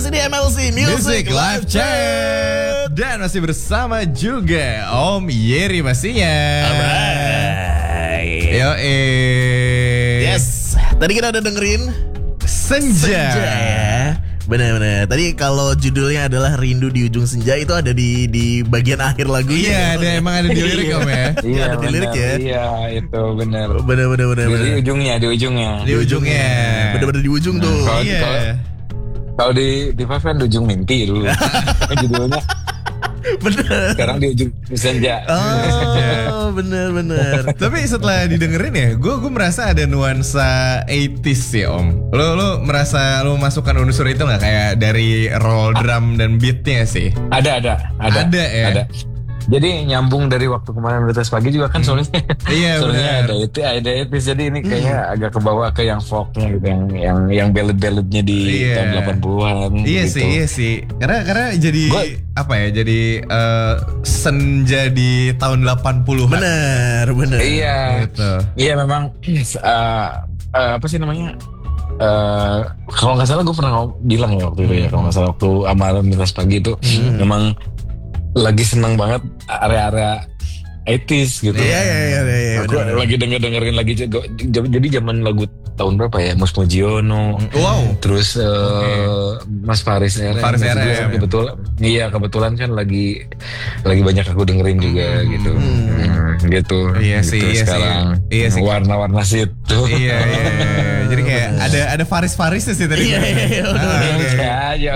masih di MLC Music Live Chat. Dan masih bersama juga Om Yeri pastinya. Alright. Yo Yes. Tadi kita udah dengerin Senja ya. Benar-benar. Tadi kalau judulnya adalah Rindu di Ujung Senja, itu ada di bagian akhir lagu. Iya, emang ada di lirik Om ya. Iya, ada di lirik ya. Iya, itu benar. Benar. Di ujungnya. Di ujungnya. Benar-benar di ujung tuh. Iya. Kalau di Five kan di ujung mimpi dulu. Judulnya. Bener. Sekarang di ujung senja. Oh, bener. Tapi setelah didengerin ya, gue merasa ada nuansa 80s ya Om. Lo merasa lo masukkan unsur itu nggak, kayak dari roll drum dan beatnya sih? Ada ya. Ada. Jadi nyambung dari waktu kemarin Betas Pagi juga kan soalnya. Iya, soalnya benar. ada itu. Jadi ini kayaknya agak kebawa ke yang folknya gitu, yang ballad-balladnya di tahun 80-an. Iya gitu. sih. Karena jadi apa ya? Jadi senja di tahun 80-an. Bener. Iya. Gitu. Iya memang apa sih namanya? Kalau nggak salah gue pernah bilang ya waktu itu ya, kalau nggak salah waktu amalan Betas Pagi itu memang lagi senang banget area-area 80s gitu. Iya. Aku lagi dengerin lagi, jadi zaman lagu tahun berapa ya? Mus Mujiono. Wow. Terus Mas Faris RM. Kebetulan kan lagi banyak aku dengerin juga gitu. Gitu. Iya sih. Sekarang warna-warna situ. Iya. Jadi kayak ada Faris-Farisnya sih tadi. Iya.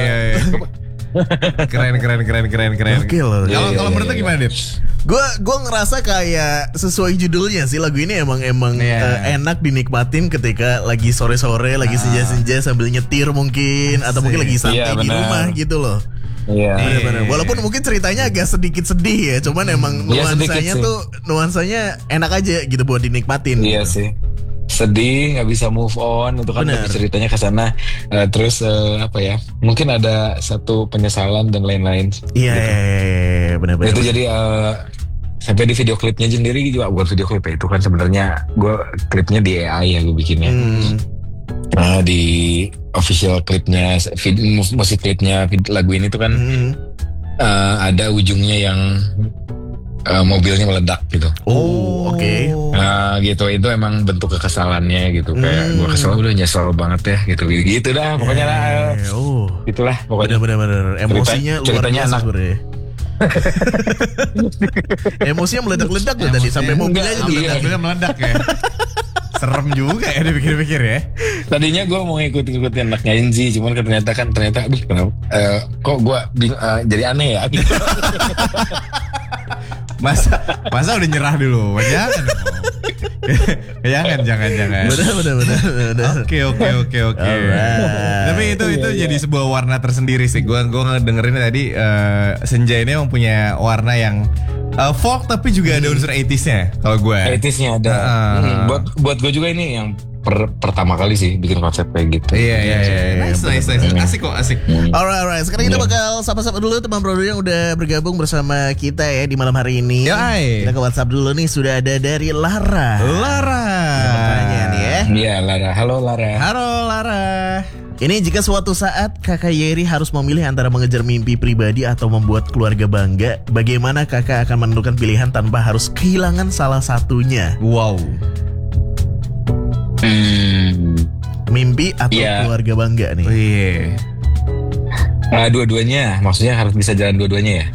Keren. Oke loh. Kalau menurut lo gimana, Dit? Gue ngerasa kayak sesuai judulnya sih, lagu ini emang enak dinikmatin ketika lagi sore-sore, lagi senja-senja sambil nyetir mungkin, atau mungkin lagi santai di rumah gitu loh. Iya. Bener. Walaupun mungkin ceritanya agak sedikit sedih ya, cuman emang nuansanya enak aja gitu buat dinikmatin. Iya sih. Sedih, nggak bisa move on itu kan, tapi ceritanya ke sana. Terus apa ya? Mungkin ada satu penyesalan dan lain-lain. Iya, benar. Itu jadi sampai di video klipnya sendiri juga, bukan video klip ya, itu kan sebenarnya gue klipnya di AI ya gue bikinnya. Di official klipnya, musik klipnya lagu ini tuh kan ada ujungnya yang mobilnya meledak gitu. Oh, oke. Gitu, itu emang bentuk kekesalannya gitu. Kayak gue kesel, udah nyesel banget ya gitu dah pokoknya lah. Itulah pokoknya. Bener. Emosinya luar biasa sebenarnya. Emosinya meledak-ledak tuh tadi, sampai mobilnya juga meledak ya. Serem juga ya dipikir-pikir ya. Tadinya gue mau ngikutin anak nyanyi, cuman ternyata aduh kenapa kok gue jadi aneh ya. Masa udah nyerah dulu? Jangan. Bener. Oke. Tapi itu jadi sebuah warna tersendiri sih. Gua dengerin tadi Senja ini emang punya warna yang folk tapi juga ada unsur 80s-nya kalau gue. 80s-nya ada. Buat gue juga ini yang pertama kali sih bikin konsep kayak gitu. Iya. Nice. Asik. Alright. Sekarang kita bakal sapa-sapa dulu teman bro yang udah bergabung bersama kita ya di malam hari ini. Yoi. Kita ke WhatsApp dulu nih, sudah ada dari Lara. Pertanyaan ya. Iya, Lara. Halo Lara. Ini jika suatu saat kakak Yeri harus memilih antara mengejar mimpi pribadi atau membuat keluarga bangga, bagaimana kakak akan menentukan pilihan tanpa harus kehilangan salah satunya? Wow. Mimpi atau keluarga bangga nih? Dua-duanya, maksudnya harus bisa jalan dua-duanya ya?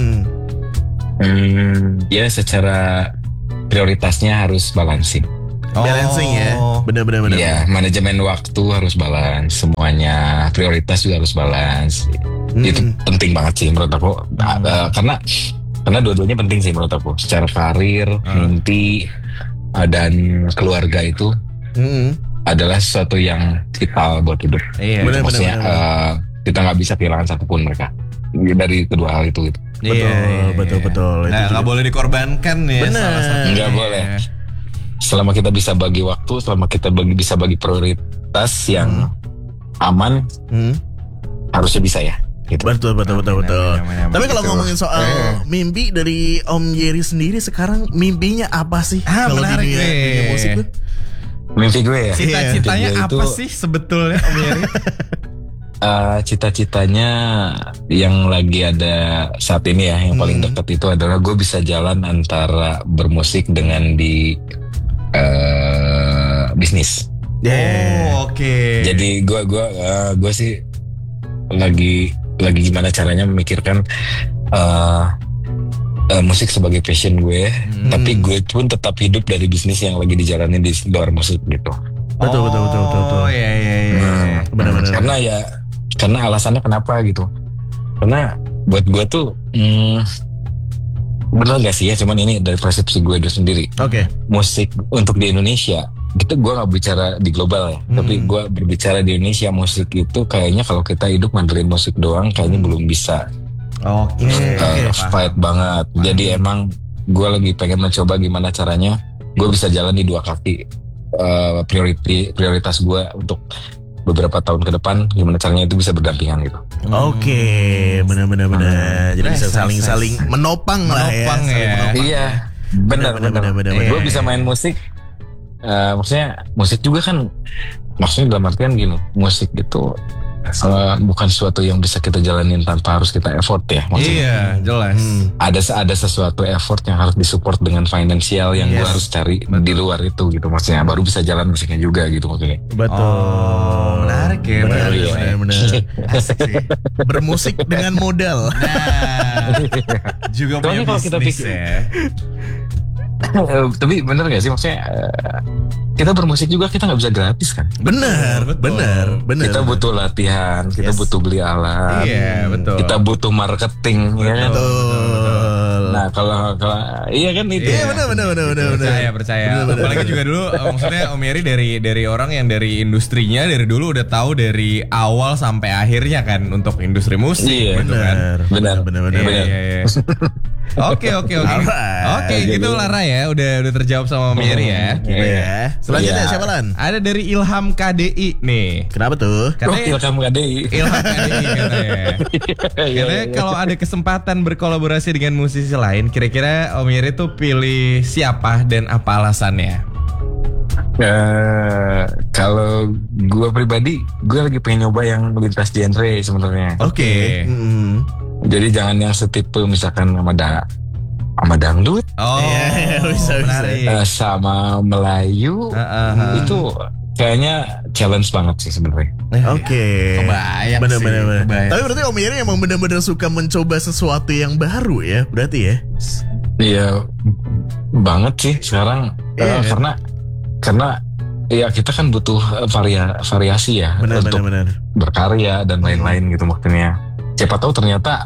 Ya secara prioritasnya harus balancing. Balancing ya, benar. Iya, manajemen waktu harus balance, semuanya prioritas juga harus balance. Itu penting banget sih menurut aku. Karena dua-duanya penting sih menurut aku. Secara karir, mimpi dan keluarga itu adalah sesuatu yang vital buat hidup. Iya, maksudnya kita nggak bisa kehilangan satupun mereka dari kedua hal itu gitu. Betul. Nah, nggak boleh dikorbankan ya. Benar. Nggak boleh. Selama kita bisa bagi waktu, selama kita bisa bagi prioritas yang aman, harusnya bisa ya. Gitu. Betul. Tapi kalau ngomongin soal mimpi dari Om Yeri sendiri sekarang, mimpinya apa sih? Kalau di dunia musik tuh? Mimpi gue ya. Cita-citanya apa sih sebetulnya Om Yeri? cita-citanya yang lagi ada saat ini ya, yang paling dekat itu adalah gue bisa jalan antara bermusik dengan di bisnis. Oke. Jadi gue sih lagi gimana caranya memikirkan musik sebagai passion gue, tapi gue pun tetap hidup dari bisnis yang lagi dijalanin di luar musik gitu. Betul. Iya. Benar-benar. Karena alasannya kenapa gitu. Karena buat gue tuh bener gak sih ya, cuman ini dari persepsi gue itu sendiri. Oke. Musik untuk di Indonesia, gue gak bicara di global ya, tapi gue berbicara di Indonesia, musik itu kayaknya kalau kita hidup ngandelin musik doang kayaknya belum bisa. Fight banget. Jadi emang gue lagi pengen mencoba gimana caranya gue bisa jalan di dua kaki. Prioritas gue untuk beberapa tahun ke depan gimana caranya itu bisa berdampingan gitu. Oke, benar. Jadi bisa saling menopang lah ya. Iya, benar. Gue bisa main musik. Maksudnya musik juga kan, maksudnya dalam artian gini, musik itu bukan sesuatu yang bisa kita jalanin tanpa harus kita effort ya. Maksudnya, iya, jelas. Ada sesuatu effort yang harus disupport dengan finansial yang gue harus cari di luar itu gitu. Maksudnya baru bisa jalan musiknya juga gitu maksudnya. Betul. Menarik ya. Benar. Asik sih. Bermusik dengan modal. Juga Soalnya punya kalau kita bisnis pikir- ya. Tapi bener gak sih maksudnya kita bermusik juga kita nggak bisa gratis kan? Benar. Kita butuh latihan, kita butuh beli alat, Iya, betul. kita butuh marketing, ya kan? Betul. Nah kalau iya kan itu. Iya benar. Percaya. Apalagi juga dulu maksudnya Om Yeri dari orang yang dari industrinya dari dulu udah tahu dari awal sampai akhirnya kan untuk industri musik Iya, gitu kan. Benar. Iya. Oke. Oke, gitu Lara ya. Udah terjawab sama Om Yeri ya. Iya. Selanjutnya Iya. siapa Lan? Ada dari Ilham KDI nih. Kenapa tuh? Gokil kamu KDI. Ilham KDI katanya. Katanya kalau ada kesempatan berkolaborasi dengan musisi lain, kira-kira Om Yeri tuh pilih siapa dan apa alasannya? Kalau gue pribadi, gue lagi pengen nyoba yang lintas genre sebenarnya. Oke. Jadi jangan yang setipe misalkan sama dangdut, Oh, Iya, bisa. menarik. sama Melayu, itu kayaknya challenge banget sih sebenarnya. Oke. Kebayang Bener. sih, kebayang. Tapi berarti Om Yeri emang benar-benar suka mencoba sesuatu yang baru ya, berarti ya? Iya banget sih sekarang. Iya, Karena ya kita kan butuh variasi ya untuk Benar. berkarya dan lain-lain gitu maksudnya. Siapa tahu ternyata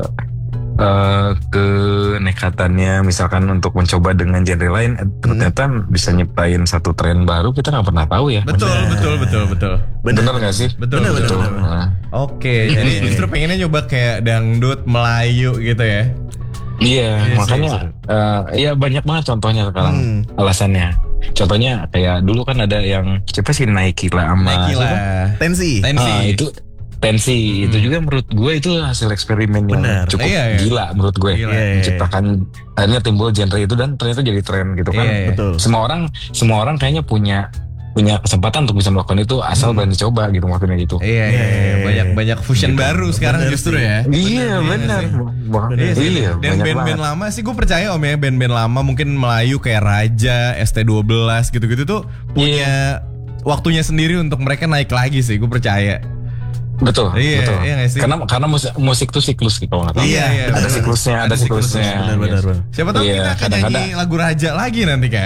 kenekatannya misalkan untuk mencoba dengan genre lain ternyata bisa nyiptain satu tren baru, kita nggak pernah tahu ya. Betul. Bener nggak sih? Betul. Nah, Oke, jadi justru pengennya coba kayak dangdut Melayu gitu ya. iya makanya ya banyak banget contohnya sekarang alasannya. Contohnya kayak dulu kan ada yang siapa sih Nike lah sama Nike siapa? lah. Tensi. Itu Tensi itu juga menurut gue itu hasil eksperimen yang Benar. cukup Iya. gila menurut gue. Gila. Menciptakan akhirnya timbul genre itu dan ternyata jadi tren gitu kan. Iya. Betul. Semua orang kayaknya punya kesempatan untuk bisa melakukan itu asal berani coba gitu maksudnya gitu. Iya. Banyak fusion baru sekarang justru ya. Iya benar. Iya Dan banyak band-band banget. lama sih gue percaya Om ya, band-band lama mungkin Melayu kayak Raja, ST12 gitu-gitu tuh punya waktunya sendiri untuk mereka naik lagi sih, gue percaya. Betul. Iya nggak sih? Karena musik tuh siklus gitu kalau nggak tahu. Iya, Ada benar. siklusnya. Benar. Siapa tahu Iya, kita akan kadang-kadang. nyanyi lagu Raja lagi nanti kan.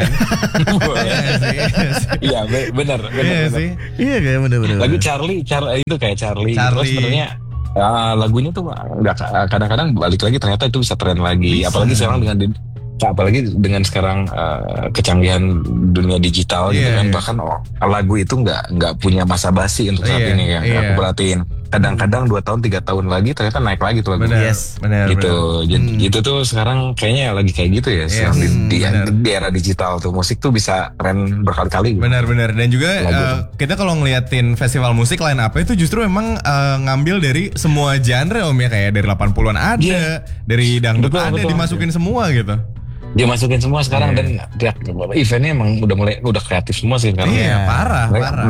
Iya benar. Iya sih. Iya kayak bener. Lagu Charlie itu kayak Charlie. Terus Charlie. sebenarnya lagunya tuh nggak kadang-kadang balik lagi ternyata itu bisa tren lagi. Apalagi dengan sekarang kecanggihan dunia digital gitu Iya, kan. iya. Bahkan lagu itu nggak punya masa basi untuk saat Iya, ini yang iya. aku perhatiin. Kadang-kadang 2 tahun 3 tahun lagi ternyata naik lagi tuh lagu. Benar. Yes. Benar. Gitu. Jadi itu tuh sekarang kayaknya lagi kayak gitu ya. Yes. Di era digital tuh musik tuh bisa tren berkali-kali. Gitu. Benar. Dan juga Lagu. kita kalau ngeliatin festival musik line up itu justru memang ngambil dari semua genre Om ya, kayak dari 80-an ada, Iya. dari dangdut Betul, ada, betul. dimasukin semua gitu. Dia masukin semua sekarang dan eventnya emang udah kreatif semua sih sekarang. Iya, parah.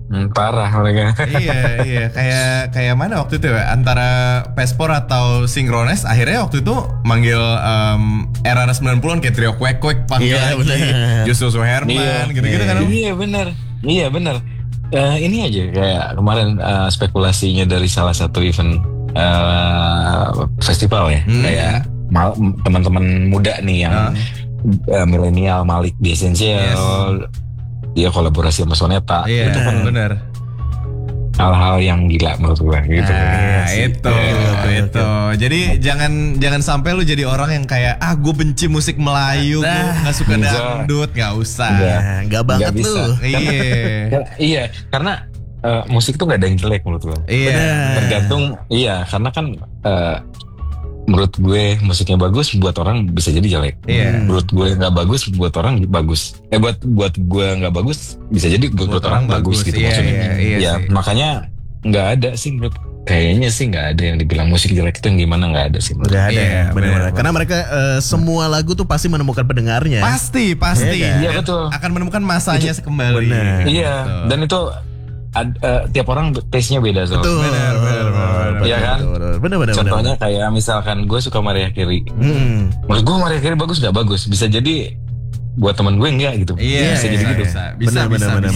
Parah mereka. Iya kayak mana waktu itu ya, antara Pespor atau Synchronize akhirnya waktu itu manggil era 90-an kayak Trio Kwek Kwek panggil lagi Justus Herman gitu-gitu kan. Iya benar. Ini aja kayak kemarin spekulasinya dari salah satu event festival ya, kayak teman-teman muda nih yang milenial, Malik di Essential, dia kolaborasi sama Soneta. Itu kan benar. Hal-hal yang gila menurut gue gitu. Itu. Jadi jangan sampai lu jadi orang yang kayak gue benci musik Melayu, gue nggak suka dangdut, nggak usah. Nggak banget lu. Iya, karena musik tuh nggak ada yang jelek menurut gue. Tergantung. Iya, karena kan menurut gue musiknya bagus buat orang bisa jadi jelek. Menurut gue nggak bagus buat orang bagus. Buat gue nggak bagus bisa jadi buat orang bagus gitu maksudnya. Iya, makanya nggak ada sih kayaknya sih nggak ada yang dibilang musik jelek itu yang gimana, nggak ada sih. Nggak ada. Benar. Karena mereka semua lagu tuh pasti menemukan pendengarnya. Pasti. Iya betul. Akan menemukan masanya kembali. Iya. Dan itu tiap orang taste-nya beda soalnya. Betul. Iya kan? Benar. Contohnya kayak misalkan gue suka Mariah Carey. Menurut gue Mariah Carey bagus nggak bagus? Bisa jadi buat teman gue enggak gitu. Bisa jadi gitu. Bisa.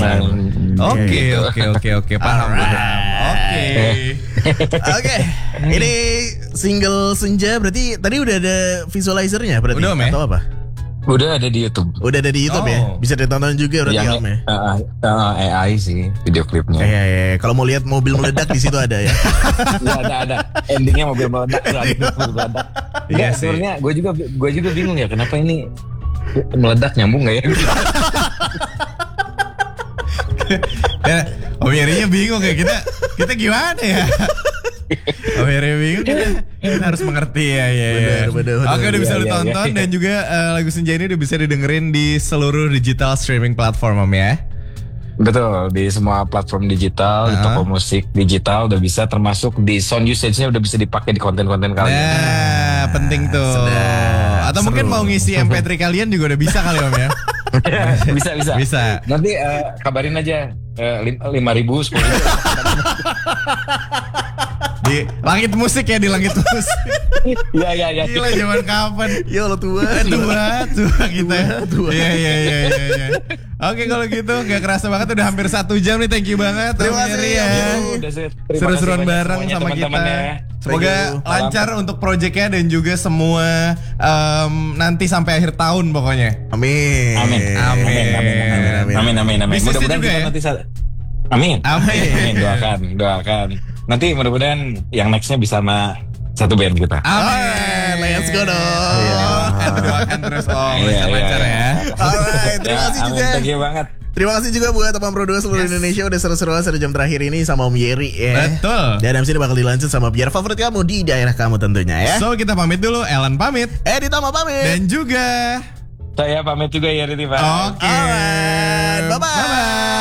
Oke. Paham. Oke. Ini single Senja berarti tadi udah ada visualizernya berarti atau apa? Udah ada di YouTube. Ya. Bisa ditonton juga berarti yang AI sih video klipnya. Kalau mau lihat mobil meledak di situ ada ya. Ya ada. Endingnya mobil meledak. Iya sih. Sebenarnya gue juga bingung ya kenapa ini meledak, nyambung nggak ya? Om Yerinya bingung kayak kita gimana ya? Om Yeri bingung kita harus mengerti ya. Bener. Oke, udah bisa ditonton dan juga lagu Senja ini udah bisa didengerin di seluruh digital streaming platform Om ya. Betul, di semua platform digital, di toko musik digital udah bisa, termasuk di sound usage-nya udah bisa dipakai di konten-konten kalian. Nah, penting tuh. Atau mungkin mau ngisi MP3 kalian juga udah bisa kali Om ya. Bisa. Nanti kabarin aja 5.000, 10.000. Di langit musik ya, di langit musik. Iya. Gila zaman kapan? Ya Allah tua kita. Iya. Oke kalau gitu gak kerasa banget udah hampir 1 jam nih. Thank you banget. Terima kasih ya. Seru-seruan bareng sama kita. Semoga lancar untuk proyeknya dan juga semua nanti sampai akhir tahun pokoknya. Amin. Bisnisnya Mudah-mudahan juga kita ya. nanti Amin. Doakan. Nanti mudah-mudahan yang nextnya bisa sama satu band kita. Amin. Let's go dong. Doakan terus lancar ya. Alright, terima kasih juga. Thank you banget. Terima kasih juga buat teman Pro 2 seluruh Indonesia udah seru-seruan 1 jam terakhir ini sama Om Yeri ya. Betul. Dan abis ini bakal dilanjut sama biar favorit kamu di daerah kamu tentunya ya. So kita pamit dulu, Ellen pamit, Ditama pamit. dan juga Saya pamit juga ya Riti Pak. Oke. Alright, bye-bye.